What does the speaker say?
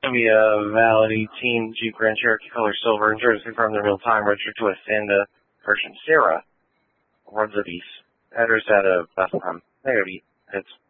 be a valid 18 Jeep Grand Cherokee color silver in Jersey from the real time registered to a Sanda Persian Sarah. Words of East. Address at a Bethlehem. Negative hits.